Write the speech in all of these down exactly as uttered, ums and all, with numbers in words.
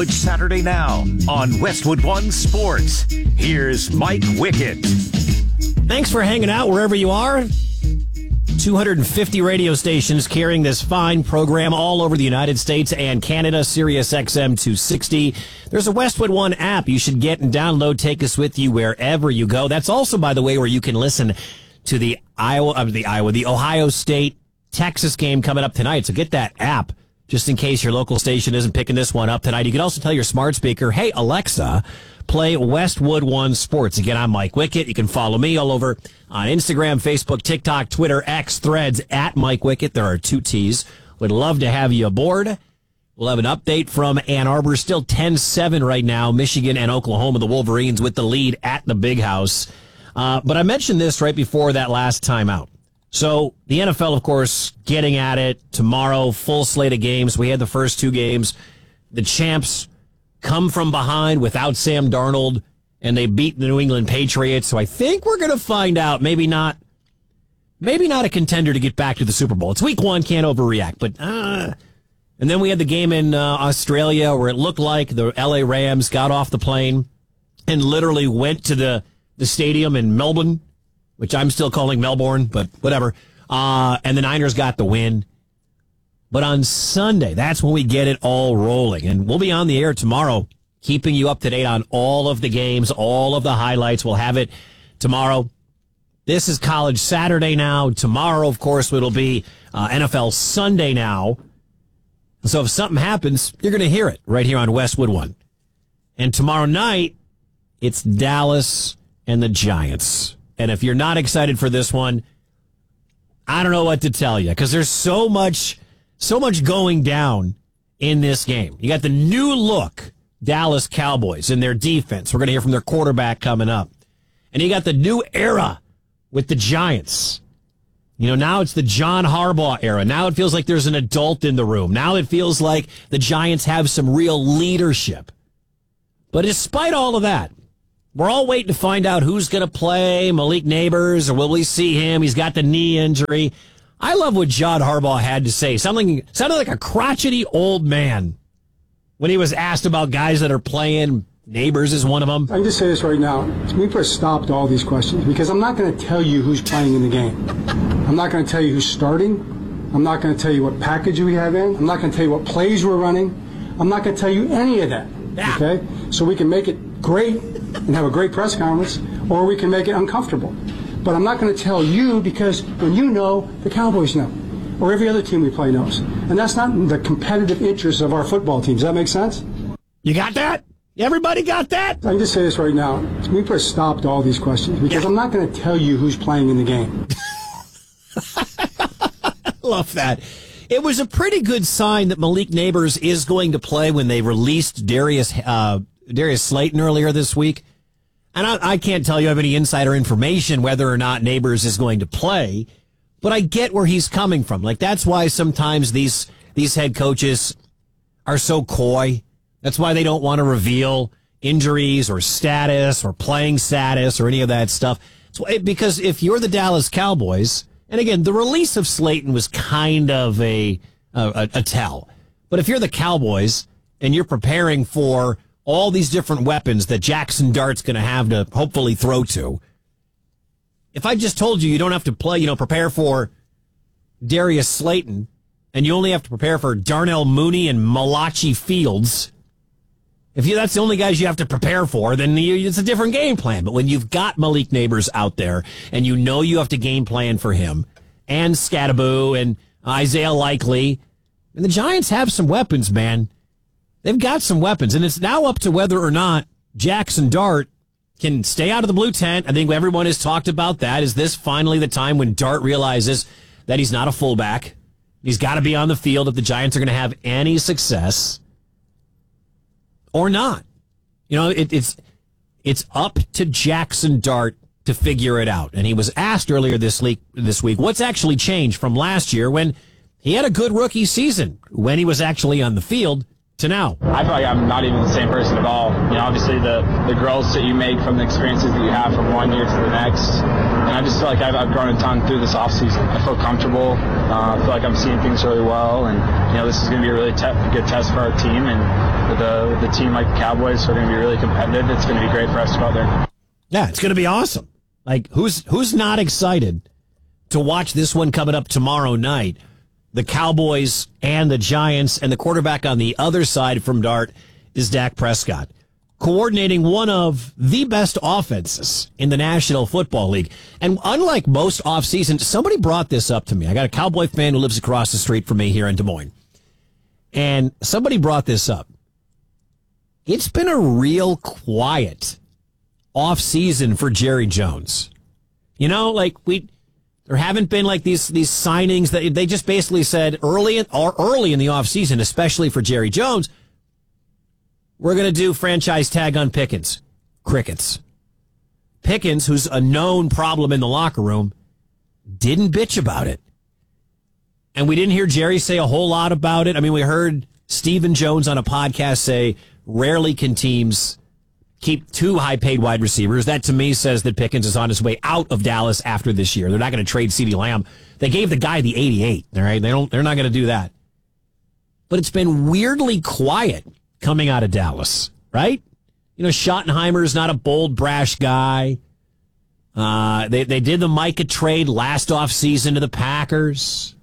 It's Saturday now on Westwood One Sports. Here's Mike Wickett. Thanks for hanging out wherever you are. two hundred fifty radio stations carrying this fine program all over the United States and Canada. Sirius X M two sixty. There's a Westwood One app you should get and download. Take us with you wherever you go. That's also, by the way, where you can listen to the Iowa, uh, the Iowa, the Ohio State Texas game coming up tonight. So get that app just in case your local station isn't picking this one up tonight. You can also tell your smart speaker, hey, Alexa, play Westwood One Sports. Again, I'm Mike Wickett. You can follow me all over on Instagram, Facebook, TikTok, Twitter, X, Threads, at Mike Wickett. There are two T's. Would love to have you aboard. We'll have an update from Ann Arbor. Still ten seven right now. Michigan and Oklahoma, the Wolverines with the lead at the Big House. Uh, but I mentioned this right before that last timeout. So the N F L, of course, getting at it tomorrow, full slate of games. We had the first two games. The champs come from behind without Sam Darnold, and they beat the New England Patriots. So I think we're going to find out. Maybe not. Maybe not a contender to get back to the Super Bowl. It's week one, can't overreact. But uh, and then we had the game in uh, Australia where it looked like the L A Rams got off the plane and literally went to the the stadium in Melbourne, which I'm still calling Melbourne, but whatever. Uh, and the Niners got the win. But on Sunday, that's when we get it all rolling. And we'll be on the air tomorrow, keeping you up to date on all of the games, all of the highlights. We'll have it tomorrow. This is College Saturday now. Tomorrow, of course, it'll be uh, N F L Sunday now. So if something happens, you're going to hear it right here on Westwood One. And tomorrow night, it's Dallas and the Giants. And if you're not excited for this one, I don't know what to tell you, because there's so much, so much going down in this game. You got the new look Dallas Cowboys and their defense. We're going to hear from their quarterback coming up. And you got the new era with the Giants. You know, now it's the John Harbaugh era. Now it feels like there's an adult in the room. Now it feels like the Giants have some real leadership. But despite all of that, we're all waiting to find out who's going to play Malik Neighbors, or will we see him? He's got the knee injury. I love what John Harbaugh had to say. Something sounded like a crotchety old man when he was asked about guys that are playing. Neighbors is one of them. I can just say this right now. We put a stop to all these questions because I'm not going to tell you who's playing in the game. I'm not going to tell you who's starting. I'm not going to tell you what package we have in. I'm not going to tell you what plays we're running. I'm not going to tell you any of that. Yeah. Okay? So we can make it great and have a great press conference, or we can make it uncomfortable. But I'm not going to tell you because when you know, the Cowboys know, or every other team we play knows. And that's not in the competitive interests of our football team. Does that make sense? You got that? Everybody got that? I can just say this right now. We put a stop to all these questions because yeah. I'm not going to tell you who's playing in the game. Love that. It was a pretty good sign that Malik Neighbors is going to play when they released Darius uh, Darius Slayton earlier this week. And I, I can't tell you I have any insider information whether or not Neighbors is going to play, but I get where he's coming from. Like, that's why sometimes these these head coaches are so coy. That's why they don't want to reveal injuries or status or playing status or any of that stuff. So, because if you're the Dallas Cowboys, and again, the release of Slayton was kind of a, a, a tell. But if you're the Cowboys and you're preparing for all these different weapons that Jackson Dart's going to have to hopefully throw to, if I just told you you don't have to play, you know, prepare for Darius Slayton, and you only have to prepare for Darnell Mooney and Malachi Fields, if you, that's the only guys you have to prepare for, then you, it's a different game plan. But when you've got Malik Neighbors out there and you know you have to game plan for him and Scadaboo and Isaiah Likely, and the Giants have some weapons, man. They've got some weapons. And it's now up to whether or not Jackson Dart can stay out of the blue tent. I think everyone has talked about that. Is this finally the time when Dart realizes that he's not a fullback? He's got to be on the field if the Giants are going to have any success. Or not. You know, it, it's it's up to Jackson Dart to figure it out. And he was asked earlier this week, this week, what's actually changed from last year when he had a good rookie season, when he was actually on the field, to now. I feel like I'm not even the same person at all. You know, obviously the, the growth that you make from the experiences that you have from one year to the next. And I just feel like I've, I've grown a ton through this offseason. I feel comfortable. Uh, I feel like I'm seeing things really well. And, you know, this is going to be a really te- good test for our team. And, with a, with a team like the Cowboys who are going to be really competitive. It's going to be great for us to go out there. Yeah, it's going to be awesome. Like, who's who's not excited to watch this one coming up tomorrow night? The Cowboys and the Giants, and the quarterback on the other side from Dart is Dak Prescott, coordinating one of the best offenses in the National Football League. And unlike most offseasons, somebody brought this up to me. I got a Cowboy fan who lives across the street from me here in Des Moines. And somebody brought this up. It's been a real quiet offseason for Jerry Jones. You know, like we... There haven't been like these these signings that they just basically said early in, or early in the offseason, especially for Jerry Jones, we're going to do franchise tag on Pickens. Crickets. Pickens, who's a known problem in the locker room, didn't bitch about it. And we didn't hear Jerry say a whole lot about it. I mean, we heard Stephen Jones on a podcast say, rarely can teams keep two high-paid wide receivers. That, to me, says that Pickens is on his way out of Dallas after this year. They're not going to trade CeeDee Lamb. They gave the guy the eighty-eight, all right? They don't, they're not going to do that. But it's been weirdly quiet coming out of Dallas, right? You know, Schottenheimer's not a bold, brash guy. Uh, they, they did the Micah trade last offseason to the Packers.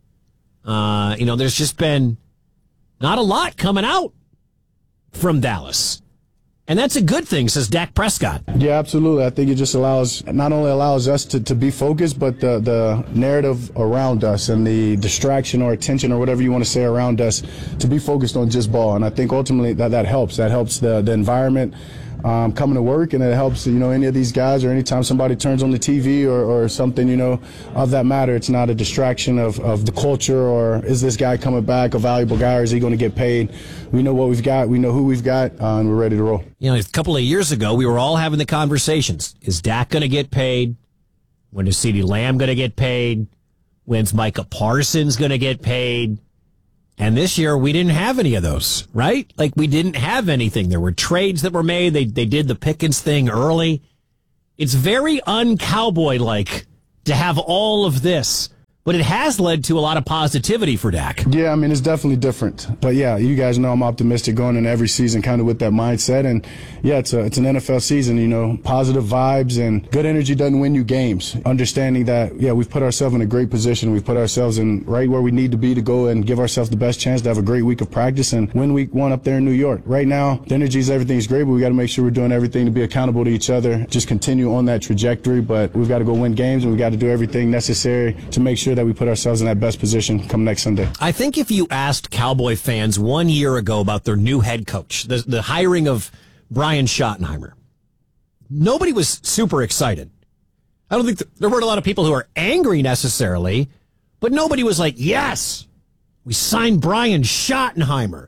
Uh, you know, there's just been not a lot coming out from Dallas. And that's a good thing, says Dak Prescott. Yeah, absolutely. I think it just allows, not only allows us to, to be focused, but the, the narrative around us and the distraction or attention or whatever you want to say around us to be focused on just ball. And I think ultimately that, that helps. That helps the, the environment um, coming to work, and it helps, you know, any of these guys or anytime somebody turns on the T V or, or something, you know, of that matter. It's not a distraction of, of the culture or is this guy coming back a valuable guy or is he going to get paid? We know what we've got. We know who we've got, uh, and we're ready to roll. You know, a couple of years ago, we were all having the conversations. Is Dak going to get paid? When is CeeDee Lamb going to get paid? When's Micah Parsons going to get paid? And this year, we didn't have any of those, right? Like, we didn't have anything. There were trades that were made. They they did the Pickens thing early. It's very un-Cowboy-like to have all of this. But it has led to a lot of positivity for Dak. Yeah, I mean, it's definitely different. But, yeah, you guys know I'm optimistic going into every season kind of with that mindset. And, yeah, it's a, it's an N F L season, you know, positive vibes and good energy doesn't win you games. Understanding that, yeah, we've put ourselves in a great position. We've put ourselves in right where we need to be to go and give ourselves the best chance to have a great week of practice and win week one up there in New York. Right now, the energy is everything's great, but we got to make sure we're doing everything to be accountable to each other, just continue on that trajectory. But we've got to go win games, and we've got to do everything necessary to make sure that we put ourselves in that best position come next Sunday. I think if you asked Cowboy fans one year ago about their new head coach, the, the hiring of Brian Schottenheimer, nobody was super excited. I don't think th- there weren't a lot of people who are angry necessarily, but nobody was like, yes, we signed Brian Schottenheimer.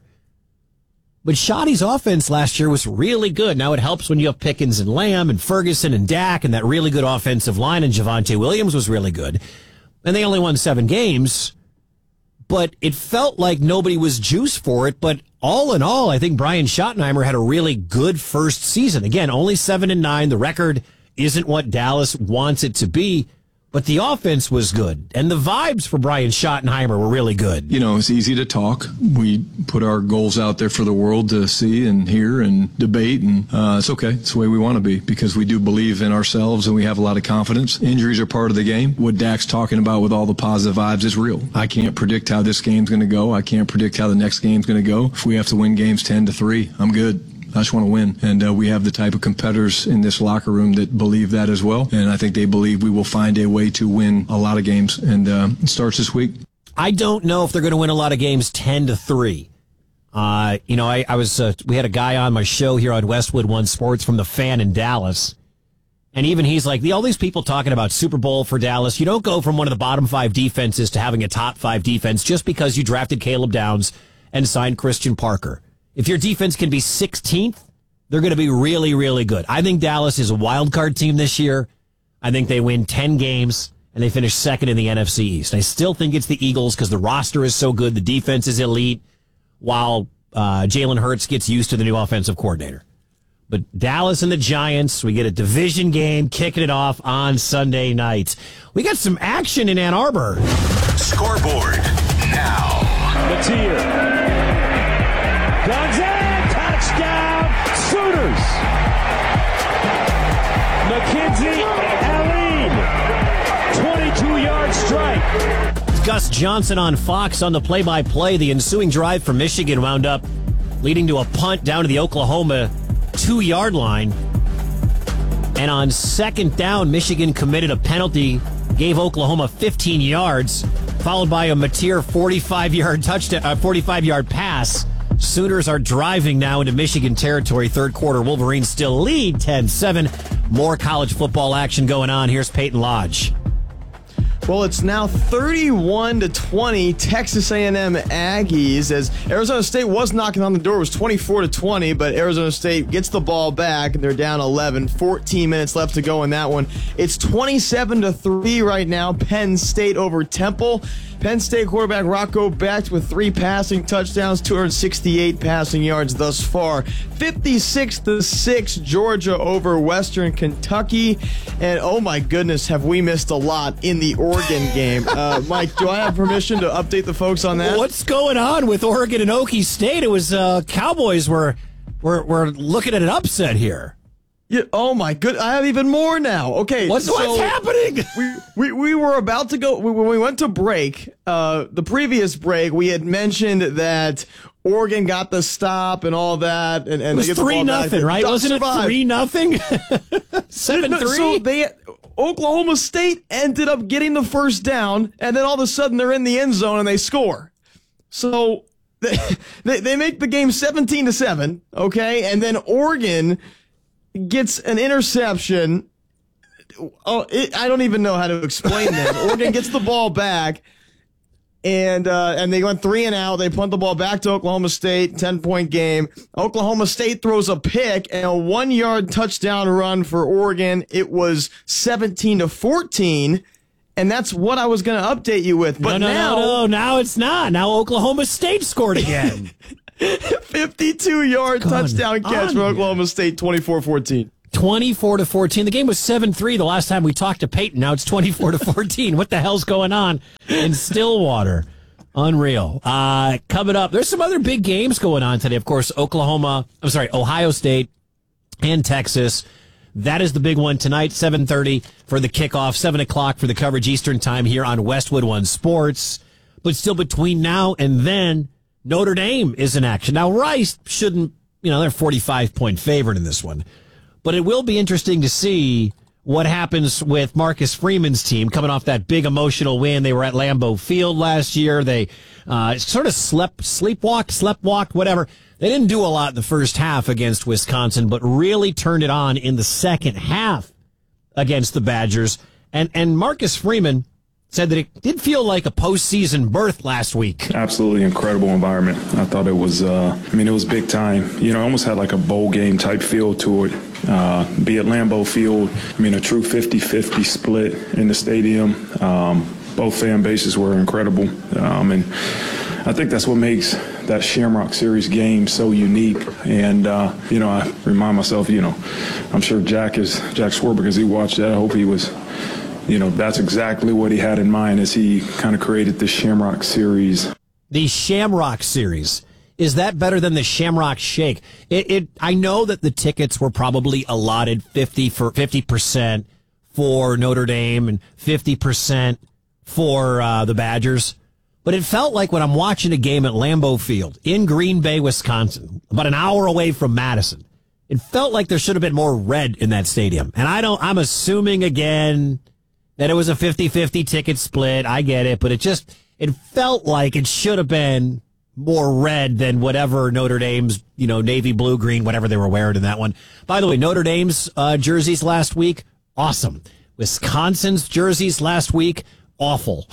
But Schotty's offense last year was really good. Now it helps when you have Pickens and Lamb and Ferguson and Dak and that really good offensive line, and Javonte Williams was really good. And they only won seven games, but it felt like nobody was juiced for it. But all in all, I think Brian Schottenheimer had a really good first season. Again, only seven and nine. The record isn't what Dallas wants it to be, but the offense was good. And the vibes for Brian Schottenheimer were really good. You know, it's easy to talk. We put our goals out there for the world to see and hear and debate, and uh, it's okay. It's the way we want to be because we do believe in ourselves and we have a lot of confidence. Injuries are part of the game. What Dak's talking about with all the positive vibes is real. I can't predict how this game's going to go. I can't predict how the next game's going to go. If we have to win games ten to three, I'm good. I just want to win. And uh, we have the type of competitors in this locker room that believe that as well. And I think they believe we will find a way to win a lot of games. And uh, it starts this week. I don't know if they're going to win a lot of games ten to three. Uh, you know, I, I was, uh, we had a guy on my show here on Westwood One Sports from the Fan in Dallas. And even he's like, all these people talking about Super Bowl for Dallas. You don't go from one of the bottom five defenses to having a top five defense just because you drafted Caleb Downs and signed Christian Parker. If your defense can be sixteenth, they're going to be really, really good. I think Dallas is a wild card team this year. I think they win ten games, and they finish second in the N F C East. I still think it's the Eagles because the roster is so good, the defense is elite, while uh, Jalen Hurts gets used to the new offensive coordinator. But Dallas and the Giants, we get a division game kicking it off on Sunday night. We got some action in Ann Arbor. Scoreboard now. Mateer. Gonzaga! with Gus Johnson on Fox on the play-by-play. The ensuing drive for Michigan wound up leading to a punt down to the Oklahoma two-yard line. And on second down, Michigan committed a penalty, gave Oklahoma fifteen yards, followed by a Mateer forty-five-yard touchdown, uh, forty-five-yard pass. Sooners are driving now into Michigan territory. Third quarter, Wolverines still lead ten seven. More college football action going on. Here's Peyton Lodge. Well, it's now thirty-one to twenty Texas A and M Aggies, as Arizona State was knocking on the door. It was twenty-four to twenty, but Arizona State gets the ball back, and they're down eleven. fourteen minutes left to go in that one. It's twenty-seven to three right now. Penn State over Temple. Penn State quarterback Rocco Becht with three passing touchdowns, two hundred sixty-eight passing yards thus far. fifty-six to six Georgia over Western Kentucky. And oh my goodness, have we missed a lot in the Oregon game. Uh, Mike, do I have permission to update the folks on that? What's going on with Oregon and Okie State? It was uh, Cowboys were, were, were looking at an upset here. Yeah, oh my good! I have even more now. Okay, what's, so what's happening? We, we we were about to go. We, when we went to break, uh, the previous break, we had mentioned that Oregon got the stop and all that, and, and it was they get the three ball nothing, back. right? Wasn't survive. it three nothing? Seven no, three. So they Oklahoma State ended up getting the first down, and then all of a sudden they're in the end zone and they score. So they they, they make the game seventeen to seven. Okay, and then Oregon gets an interception. Oh, it, I don't even know how to explain this. Oregon gets the ball back, and uh, and they went three and out. They punt the ball back to Oklahoma State, ten-point game. Oklahoma State throws a pick and a one-yard touchdown run for Oregon. It was seventeen to fourteen, and that's what I was going to update you with. But no, no, now, no, no, now it's not. Now Oklahoma State scored again. fifty-two-yard touchdown catch on, for Oklahoma State, twenty-four fourteen. twenty-four to fourteen. The game was seven three the last time we talked to Peyton. Now it's twenty-four to fourteen. What the hell's going on in Stillwater? Unreal. Uh, coming up, there's some other big games going on today. Of course, Oklahoma, I'm sorry, Ohio State and Texas. That is the big one tonight, seven thirty for the kickoff, seven o'clock for the coverage Eastern time here on Westwood One Sports. But still between now and then, Notre Dame is in action. Now, Rice shouldn't, you know, they're forty-five point favorite in this one. But it will be interesting to see what happens with Marcus Freeman's team coming off that big emotional win. They were at Lambeau Field last year. They uh, sort of slept, sleepwalked, sleptwalked, whatever. They didn't do a lot in the first half against Wisconsin, but really turned it on in the second half against the Badgers. And, and Marcus Freeman said that it did feel like a postseason berth last week. Absolutely incredible environment. I thought it was, uh, I mean, it was big time. You know, almost had like a bowl game type feel to it. Uh, be at Lambeau Field, I mean, a true fifty-fifty split in the stadium. Um, both fan bases were incredible. Um, and I think that's what makes that Shamrock Series game so unique. And, uh, you know, I remind myself, you know, I'm sure Jack is, Jack Swarbrick, as he watched that, I hope he was, you know, that's exactly what he had in mind as he kind of created the Shamrock Series. The Shamrock Series. Is that better than the Shamrock Shake? It, it I know that the tickets were probably allotted fifty for fifty percent for Notre Dame and fifty percent for uh, the Badgers. But it felt like when I'm watching a game at Lambeau Field in Green Bay, Wisconsin, about an hour away from Madison, it felt like there should have been more red in that stadium. And I don't, I'm assuming again that it was a fifty-fifty ticket split. I get it, but it just, it felt like it should have been more red than whatever Notre Dame's, you know, navy blue, green, whatever they were wearing in that one. By the way, Notre Dame's uh, jerseys last week, awesome. Wisconsin's jerseys last week, awful.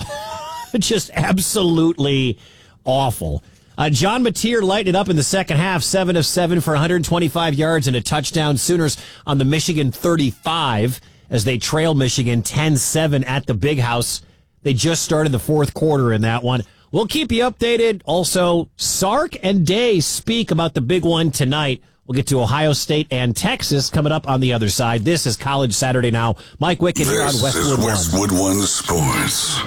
Just absolutely awful. Uh, John Mateer lighted it up in the second half, seven of seven for one hundred twenty-five yards and a touchdown. Sooners on the Michigan thirty-five as they trail Michigan ten seven at the Big House. They just started the fourth quarter in that one. We'll keep you updated. Also, Sark and Day speak about the big one tonight. We'll get to Ohio State and Texas coming up on the other side. This is College Saturday Now. Mike Wickett here on Westwood One. This is Westwood One Sports.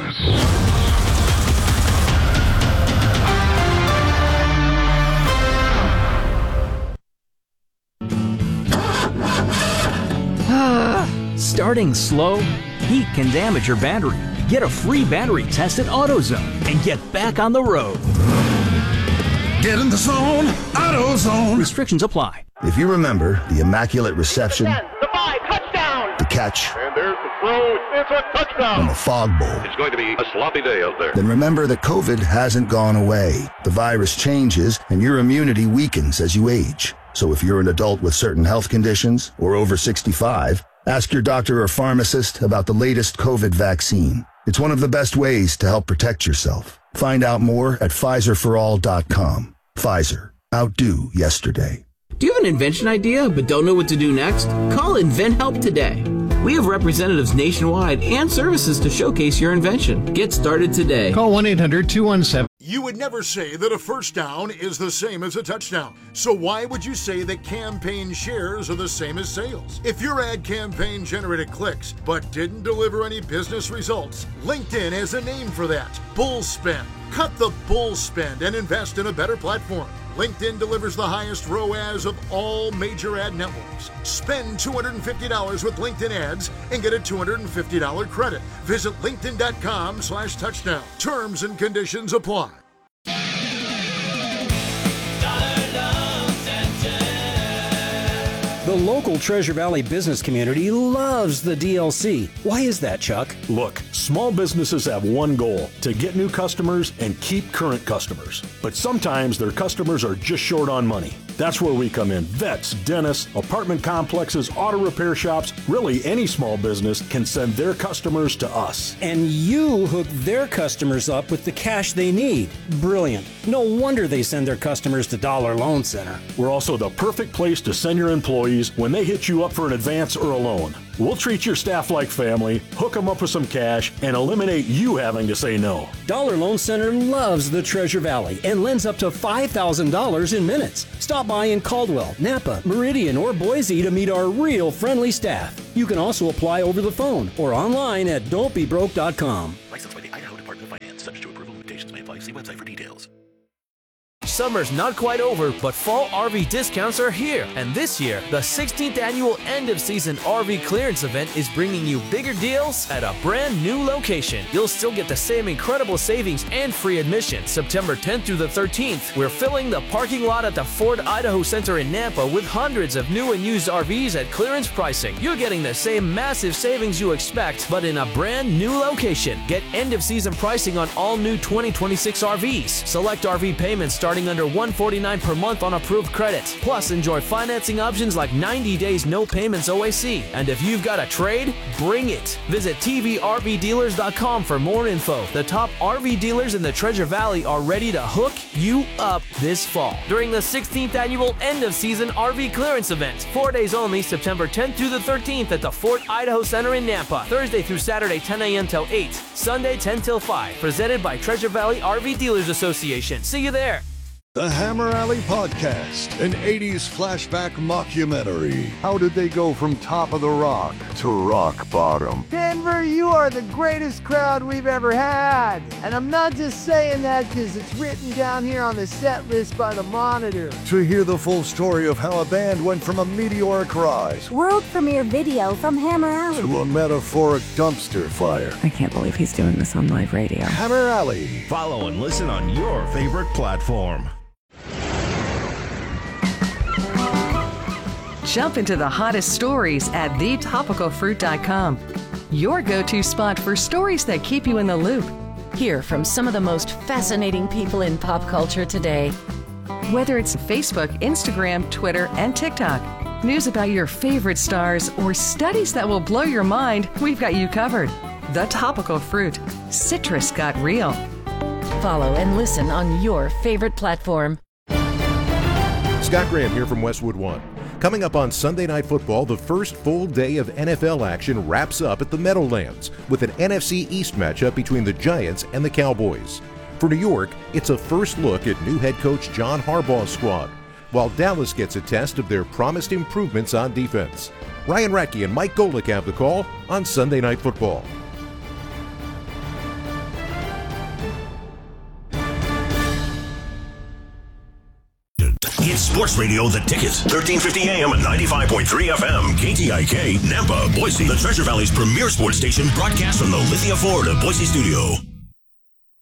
Starting slow, heat can damage your battery, Get a free battery test at AutoZone and get back on the road. Get in the zone, AutoZone. Restrictions apply. If you remember the immaculate reception, the five, touchdown, the catch, and there's the throw, it's a touchdown, and the fog bowl, it's going to be a sloppy day out there. Then remember that COVID hasn't gone away. The virus changes, and your immunity weakens as you age. So if you're an adult with certain health conditions or over sixty-five, ask your doctor or pharmacist about the latest COVID vaccine. It's one of the best ways to help protect yourself. Find out more at Pfizer for all dot com. Pfizer. Outdo yesterday. Do you have an invention idea but don't know what to do next? Call InventHelp today. We have representatives nationwide and services to showcase your invention. Get started today. Call one eight hundred two one seven. You would never say that a first down is the same as a touchdown. So why would you say that campaign shares are the same as sales? If your ad campaign generated clicks but didn't deliver any business results, LinkedIn has a name for that. Bull spend. Cut the bull spend and invest in a better platform. LinkedIn delivers the highest R O A S of all major ad networks. Spend two hundred fifty dollars with LinkedIn ads and get a two hundred fifty dollars credit. Visit linkedin.com slash touchdown. Terms and conditions apply. The local Treasure Valley business community loves the D L C. Why is that, Chuck? Look, small businesses have one goal, to get new customers and keep current customers. But sometimes their customers are just short on money. That's where we come in. Vets, dentists, apartment complexes, auto repair shops, really any small business can send their customers to us. And you hook their customers up with the cash they need. Brilliant. No wonder they send their customers to Dollar Loan Center. We're also the perfect place to send your employees when they hit you up for an advance or a loan. We'll treat your staff like family, hook them up with some cash, and eliminate you having to say no. Dollar Loan Center loves the Treasure Valley and lends up to five thousand dollars in minutes. Stop by in Caldwell, Napa, Meridian, or Boise to meet our real friendly staff. You can also apply over the phone or online at don't be broke dot com. Licensed by the Idaho Department of Finance. Subject to approval. Limitations may apply. See website for details. Summer's not quite over, but fall R V discounts are here. And this year, the sixteenth annual end-of-season R V clearance event is bringing you bigger deals at a brand new location. You'll still get the same incredible savings and free admission. September tenth through the thirteenth, we're filling the parking lot at the Ford Idaho Center in Nampa with hundreds of new and used R Vs at clearance pricing. You're getting the same massive savings you expect, but in a brand new location. Get end-of-season pricing on all new twenty twenty-six R Vs. Select R V payments starting under one hundred forty-nine dollars per month on approved credit. Plus, enjoy financing options like ninety days no payments O A C. And if you've got a trade, bring it. Visit T V R V dealers dot com for more info. The top R V dealers in the Treasure Valley are ready to hook you up this fall during the sixteenth annual end-of-season R V clearance event. Four days only, September tenth through the thirteenth at the Fort Idaho Center in Nampa. Thursday through Saturday, ten a.m. till eight. Sunday, ten till five. Presented by Treasure Valley R V Dealers Association. See you there. The Hammer Alley Podcast, an eighties flashback mockumentary. How did they go from top of the rock to rock bottom? Denver, you are the greatest crowd we've ever had. And I'm not just saying that because it's written down here on the set list by the Monitor. To hear the full story of how a band went from a meteoric rise, world premiere video from Hammer Alley, to a metaphoric dumpster fire. I can't believe he's doing this on live radio. Hammer Alley. Follow and listen on your favorite platform. Jump into the hottest stories at the topical fruit dot com. Your go-to spot for stories that keep you in the loop. Hear from some of the most fascinating people in pop culture today. Whether it's Facebook, Instagram, Twitter, and TikTok, news about your favorite stars, or studies that will blow your mind, we've got you covered. The Topical Fruit. Citrus got real. Follow and listen on your favorite platform. Scott Graham here from Westwood One. Coming up on Sunday Night Football, the first full day of N F L action wraps up at the Meadowlands with an N F C East matchup between the Giants and the Cowboys. For New York, it's a first look at new head coach John Harbaugh's squad, while Dallas gets a test of their promised improvements on defense. Ryan Radke and Mike Golick have the call on Sunday Night Football. It's Sports Radio, The Ticket. thirteen fifty A M and ninety-five point three F M. K T I K, Nampa, Boise. The Treasure Valley's premier sports station, broadcast from the Lithia Ford of Boise studio.